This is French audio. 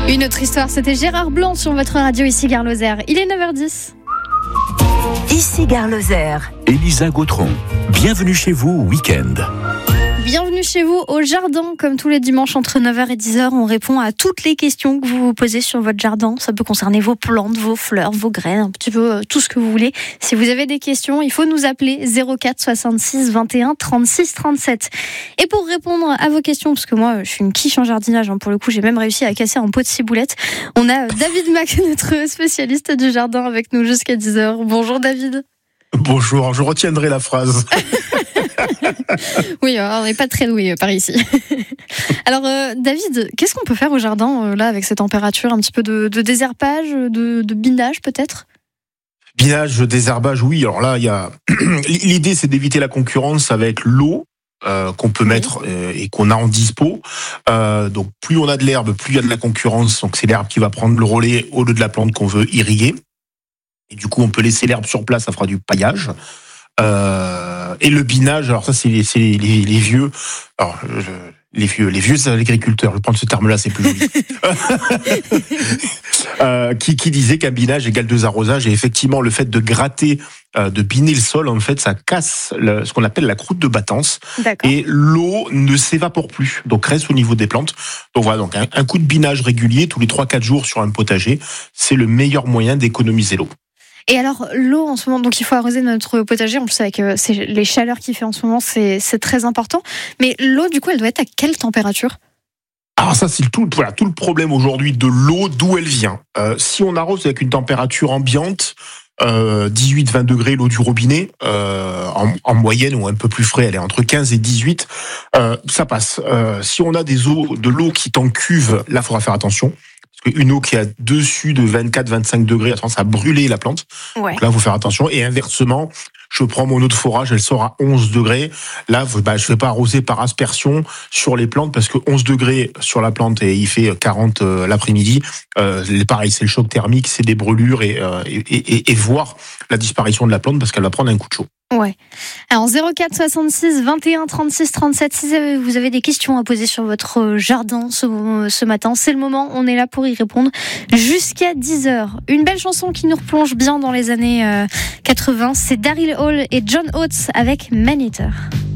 Une autre histoire, c'était Gérard Blanc sur votre radio ici Gare Lozère. Il est 9h10. Ici Gare Lozère. Elisa Gautron, bienvenue chez vous week-end. Bienvenue chez vous au jardin, comme tous les dimanches entre 9h et 10h. On répond à toutes les questions que vous vous posez sur votre jardin. Ça peut concerner vos plantes, vos fleurs, vos graines, un petit peu tout ce que vous voulez. Si vous avez des questions, il faut nous appeler 04 66 21 36 37. Et pour répondre à vos questions, parce que moi je suis une quiche en jardinage, pour le coup j'ai même réussi à casser un pot de ciboulette, on a David Mac, notre spécialiste du jardin, avec nous jusqu'à 10h. Bonjour David. Bonjour, je retiendrai la phrase. Oui, on n'est pas très doué par ici. Alors, David, qu'est-ce qu'on peut faire au jardin, là, avec ces températures? Un petit peu de désherbage, de binage, peut-être? Binage, désherbage, oui. Alors là, l'idée, c'est d'éviter la concurrence avec l'eau qu'on peut mettre et qu'on a en dispo. Donc, plus on a de l'herbe, plus il y a de la concurrence. Donc, c'est l'herbe qui va prendre le relais au lieu de la plante qu'on veut irriguer. Et du coup, on peut laisser l'herbe sur place, ça fera du paillage. Et le binage, alors ça c'est les vieux. Alors les vieux c'est l'agriculteur. Je vais prendre ce terme-là, c'est plus joli. Qui disait qu'un binage égale 2 arrosages. Et effectivement, le fait de gratter, de biner le sol, en fait, ça casse ce qu'on appelle la croûte de battance. D'accord. Et l'eau ne s'évapore plus, donc reste au niveau des plantes. Donc voilà, donc un coup de binage régulier tous les 3-4 jours sur un potager, c'est le meilleur moyen d'économiser l'eau. Et alors, l'eau en ce moment, donc il faut arroser notre potager, en plus avec les chaleurs qu'il fait en ce moment, c'est très important. Mais l'eau, du coup, elle doit être à quelle température? Alors ça, c'est tout le problème aujourd'hui de l'eau, d'où elle vient. Si on arrose avec une température ambiante, 18-20 degrés, l'eau du robinet, en moyenne ou un peu plus frais, elle est entre 15 et 18, ça passe. Si on a de l'eau qui est en cuve, là, il faudra faire attention. Une eau qui est au-dessus de 24-25 degrés a tendance à brûler la plante. Ouais. Donc là, il faut faire attention. Et inversement, je prends mon eau de forage, elle sort à 11 degrés. Là, je ne vais pas arroser par aspersion sur les plantes parce que 11 degrés sur la plante et il fait 40 l'après-midi. Pareil, c'est le choc thermique, c'est des brûlures et voire la disparition de la plante parce qu'elle va prendre un coup de chaud. Ouais. Alors 04 66 21 36 37, si vous avez des questions à poser sur votre jardin ce matin, c'est le moment, on est là pour y répondre jusqu'à 10h. Une belle chanson qui nous replonge bien dans les années 80, c'est Daryl Hall et John Oates avec Man Eater.